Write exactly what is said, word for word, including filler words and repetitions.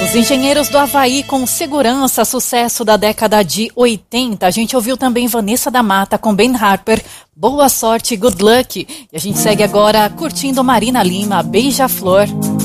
Os Engenheiros do Havaí com Segurança, sucesso da década de oitenta. A gente ouviu também Vanessa da Mata com Ben Harper, Boa Sorte, Good Luck. E a gente segue agora curtindo Marina Lima, Beija-Flor.